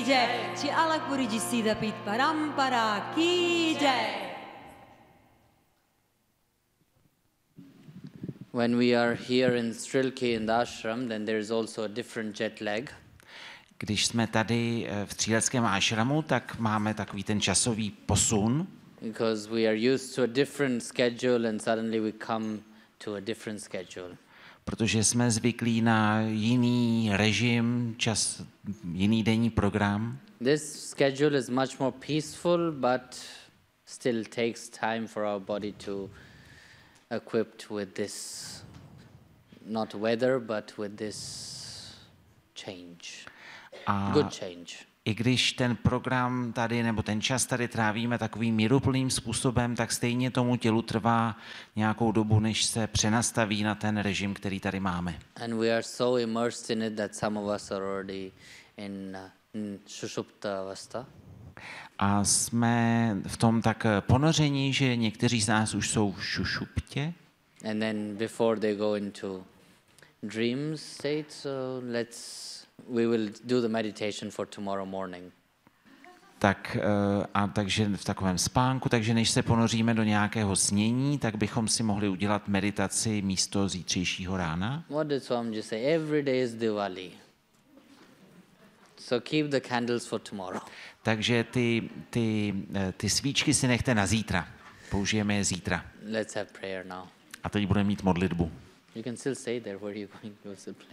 jai. Shri Alakpuri Ji Siddhapith Parampara ki jai. When we are here in Strilke in the ashram, then there is also a different jet lag. Když jsme tady v stříleckém ashramu, tak máme takový ten časový posun. Because we are used to a different schedule and suddenly we come to a different schedule. Protože jsme zvyklí na jiný režim, jiný denní program. This schedule is much more peaceful, but still takes time for our body to equipped with this, not weather, but with this change, good change. I když ten program tady, nebo ten čas tady trávíme takovým míruplným způsobem, tak stejně tomu tělu trvá nějakou dobu, než se přenastaví na ten režim, který tady máme. And we are so immersed in it that some of us are already in Sushupta avastha. A jsme v tom tak ponoření, že někteří z nás už jsou v šušuptě. And then before they go into dream state, so we will do the meditation for tomorrow morning. Takže v takovém spánku, takže než se ponoříme do nějakého snění, tak bychom si mohli udělat meditaci místo zítřejšího rána. What did Swamiji say? Every day is Diwali. So keep the candles for tomorrow. Takže ty svíčky si nechte na zítra. Použijeme je zítra. Let's have prayer now. A teď budeme mít modlitbu. You can still stay there. Where are you going to still play?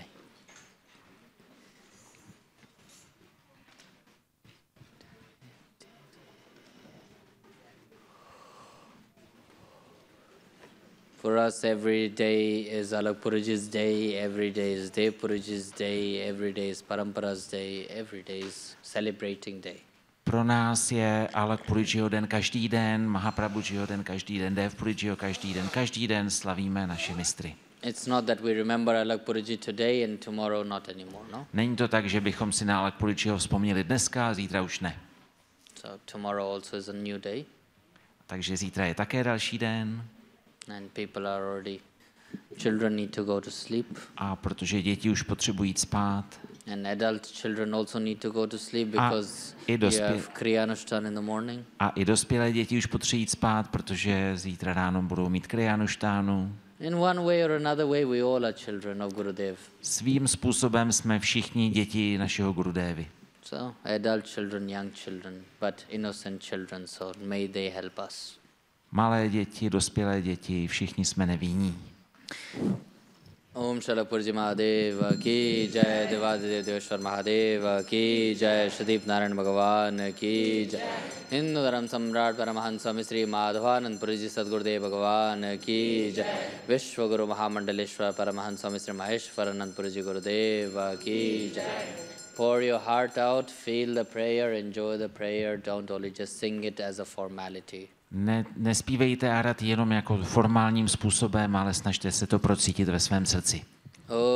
For us, every day is Alakpuriji's day, every day is Devpuriji's day, every day is Parampara's day, every day is celebrating day. Pro nás je Alakpurijiho den každý den, Mahaprabhujiho den každý den, Devpurijiho každý den slavíme naše mistry. It's not that we remember Alakpuriji today and tomorrow not anymore, no? Není to tak, že bychom si na Alakpurijiho vzpomněli dneska a zítra už ne. So tomorrow also is a new day. Takže zítra je také další den. And people are already, children need to go to sleep. A protože děti už potřebují jít spát. And adult children also need to go to sleep because you have Kriyanushtan in the morning. A i dospělé děti už potřebují jít spát, protože zítra ráno budou mít Kriyanuštánu. In one way or another way we all are children of Gurudev. Svým způsobem jsme všichni děti našeho Gurudevy. So adult children, young children, but innocent children, so may they help us. Malé děti, dospělé děti, všichni jsme nevinní. Om Shalakpurji Mahadeva ki jai, Devadev Deveshwar Mahadeva ki jai, Shadip Narayan Bhagavan ki jai, Hindu Dharam Samrat Paramahansa Sri Madhavanand Puriji Sadgurudev Bhagavan ki jai, Vishwaguru Mahamandaleshwar Paramahansa Sri Maheshwaranand Puriji Gurudeva ki jai. Pour your heart out, feel the prayer, enjoy the prayer, don't only just sing it as a formality. Nespívejte Arat jenom jako formálním způsobem, ale snažte se to procítit ve svém srdci.